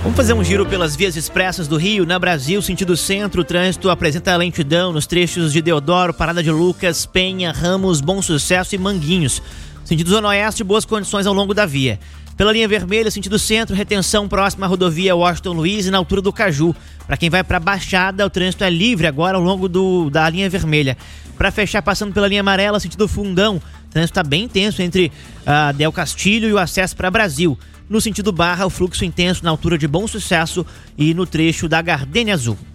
Vamos fazer um giro pelas vias expressas do Rio. Na Brasil, sentido centro, o trânsito apresenta lentidão nos trechos de Deodoro, Parada de Lucas, Penha, Ramos, Bom Sucesso e Manguinhos. Sentido Zona Oeste, boas condições ao longo da via. Pela linha vermelha, sentido centro, retenção próxima à rodovia Washington Luiz e na altura do Caju. Para quem vai para a Baixada, o trânsito é livre agora ao longo da linha vermelha. Para fechar, passando pela linha amarela, sentido Fundão, o trânsito está bem intenso entre a Del Castilho e o acesso para Brasil. No sentido Barra, o fluxo intenso na altura de Bom Sucesso e no trecho da Gardênia Azul.